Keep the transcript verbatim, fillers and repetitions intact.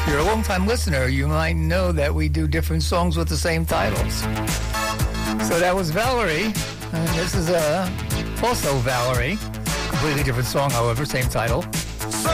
If you're a long-time listener, you might know that we do different songs with the same titles. So that was Valerie, and this is uh, also Valerie. Completely different song, however, same title.